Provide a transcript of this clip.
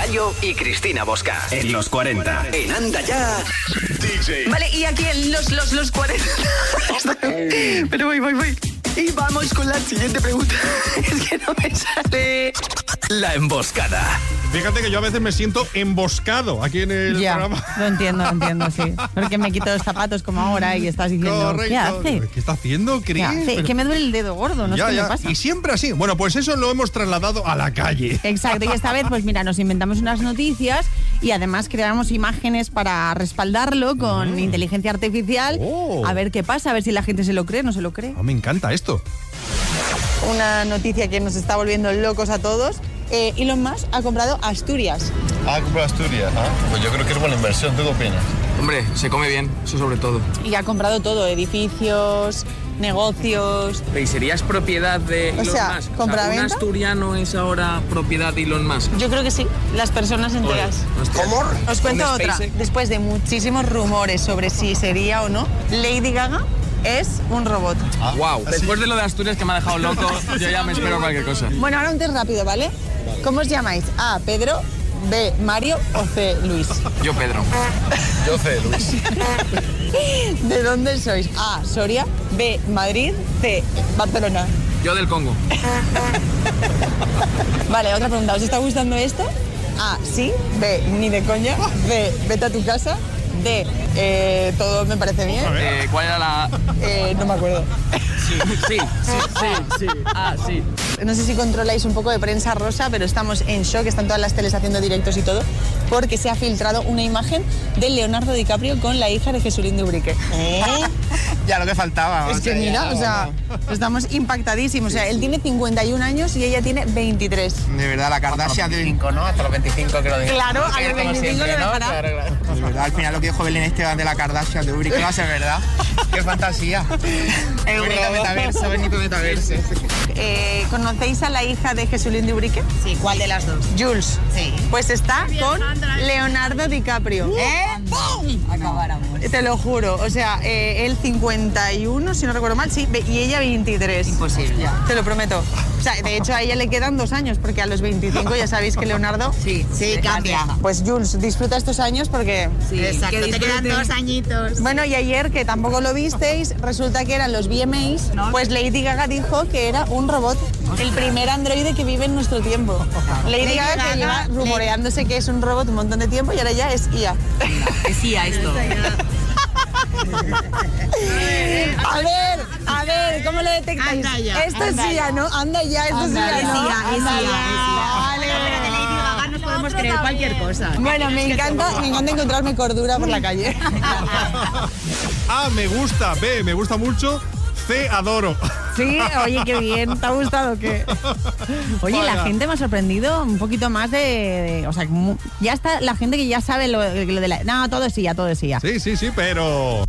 Gallo y Cristina Bosca. En los 40. En Anda Ya. DJ. Vale, y aquí en los 40. Pero voy. Y vamos con la siguiente pregunta. Es que no me sale. La emboscada. Fíjate que yo a veces me siento emboscado aquí en el programa. Lo entiendo, sí. Porque me quito los zapatos como ahora y estás diciendo, Correcto. ¿qué hace? ¿Qué está haciendo, Cris? ¿Qué hace? Pero... Que me duele el dedo gordo, no sé qué me pasa. Y siempre así. Bueno, pues eso lo hemos trasladado a la calle. Exacto, y esta vez, pues mira, nos inventamos unas noticias y además creamos imágenes para respaldarlo con inteligencia artificial. A ver qué pasa, a ver si la gente se lo cree o no se lo cree. Me encanta esto. Una noticia que nos está volviendo locos a todos. Elon Musk ha comprado Asturias. Ha comprado Asturias, Pues yo creo que es buena inversión, ¿tú qué opinas? Hombre, se come bien, eso sobre todo. Y ha comprado todo, edificios, negocios. ¿Y serías propiedad de Elon Musk? ¿Un asturiano es ahora propiedad de Elon Musk? Yo creo que sí, las personas enteras. ¿Cómo? Os cuento otra. Después de muchísimos rumores sobre si sería o no, Lady Gaga es un robot. Wow, después de lo de Asturias que me ha dejado loco, yo ya me espero cualquier cosa. Bueno, ahora un test rápido, ¿vale? ¿Cómo os llamáis? A, Pedro, B, Mario o C, Luis. Yo, Pedro. Yo, C, Luis. ¿De dónde sois? A, Soria, B, Madrid, C, Barcelona. Yo del Congo. Vale, otra pregunta. ¿Os está gustando esto? A, sí, B, ni de coña, C, vete a tu casa, D, todo me parece bien. ¿Cuál era la...? No me acuerdo. Sí. Ah, sí. No sé si controláis un poco de prensa rosa, pero estamos en shock, están todas las teles haciendo directos y todo, porque se ha filtrado una imagen de Leonardo DiCaprio con la hija de Jesulín de Ubrique. Ya lo que faltaba. Es que mira, estamos impactadísimos. O sea, él tiene 51 años y ella tiene 23. De verdad, la Kardashian... Hasta los 25, ¿no? Hasta los 25 que lo digo. Claro, a los 25 lo dejará. Claro. De verdad, al final lo que dijo Belén Esteban de la Kardashian de Ubrique va a ser verdad. ¡Qué fantasía! Bonito metaverso. ¿Conocéis a la hija de Jesulín de Ubrique? Sí, ¿cuál de las dos? Jules. Sí. Pues está con Leonardo DiCaprio. ¡Pum! Acabáramos. Te lo juro. O sea, él 51, si no recuerdo mal, sí, y ella 23. Imposible. Te lo prometo. O sea, de hecho a ella le quedan 2 años, porque a los 25 ya sabéis que Leonardo... Sí, cambia. Pues Jules, disfruta estos años porque... Sí, exacto, te quedan 2 añitos. Bueno, y ayer, que tampoco lo visteis, resulta que eran los VMAs, pues Lady Gaga dijo que era un robot, el primer androide que vive en nuestro tiempo. Lady Gaga que lleva rumoreándose que es un robot un montón de tiempo y ahora ya es IA. Es IA esto. A ver, ¿cómo lo detectáis? Anda ya, Esto es IA, ¿no? Anda ya, esto es IA, ¿no? Es IA. Vale. Pero de Lady Gaga nos podemos creer cualquier cosa. Bueno, me encanta encontrarme cordura por la calle. A, me gusta. B, me gusta mucho. C, adoro. Sí, oye, qué bien. ¿Te ha gustado qué? Oye, Vaya. La gente me ha sorprendido un poquito más o sea, ya está la gente que ya sabe lo de la... No, todo es IA, todo es IA. Sí, pero...